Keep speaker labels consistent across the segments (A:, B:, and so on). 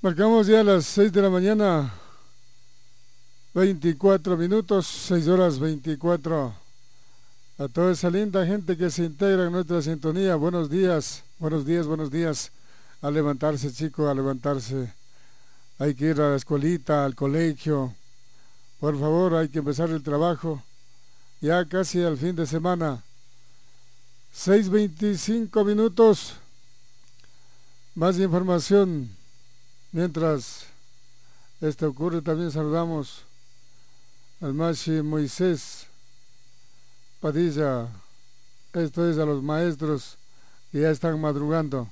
A: Marcamos ya las 6 de la mañana, 24 minutos, 6 horas 24. A toda esa linda gente que se integra en nuestra sintonía, buenos días, buenos días, buenos días. A levantarse, chicos, a levantarse. Hay que ir a la escuelita, al colegio. Por favor, hay que empezar el trabajo. Ya casi al fin de semana. 6:25 minutos. Más información. Mientras esto ocurre, también saludamos al Mashi Moisés Padilla. Esto es a los maestros que ya están madrugando.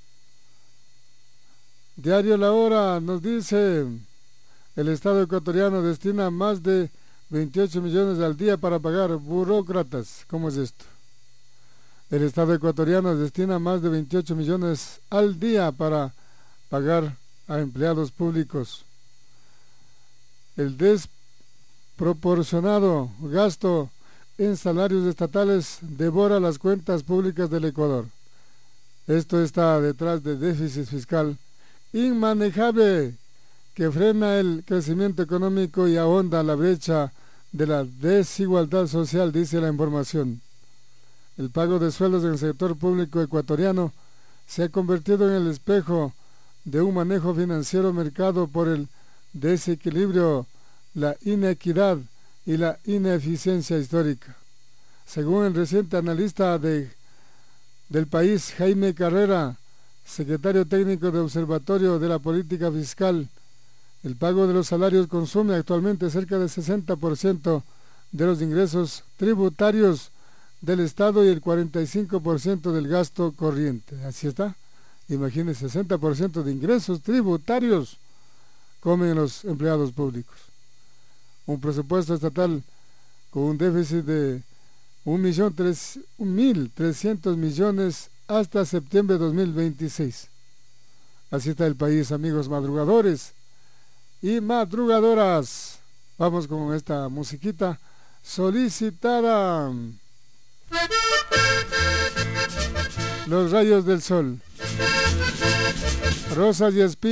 A: Diario La Hora nos dice: el Estado ecuatoriano destina más de 28 millones al día para pagar burócratas. ¿Cómo es esto? El Estado ecuatoriano destina más de 28 millones al día para pagar a empleados públicos. El desproporcionado gasto en salarios estatales devora las cuentas públicas del Ecuador. Esto está detrás de déficit fiscal inmanejable que frena el crecimiento económico y ahonda la brecha de la desigualdad social, dice la información. El pago de sueldos en el sector público ecuatoriano se ha convertido en el espejo de un manejo financiero marcado por el desequilibrio, la inequidad y la ineficiencia histórica. Según el reciente analista del país, Jaime Carrera, secretario técnico del Observatorio de la Política Fiscal, el pago de los salarios consume actualmente cerca del 60% de los ingresos tributarios del Estado y el 45% del gasto corriente. Así está. Imagínense, 60% de ingresos tributarios comen los empleados públicos. Un presupuesto estatal con un déficit de 1.300 millones hasta septiembre de 2026. Así está el país, amigos madrugadores y madrugadoras. Vamos con esta musiquita solicitada. Los rayos del sol. Rosas y espinas.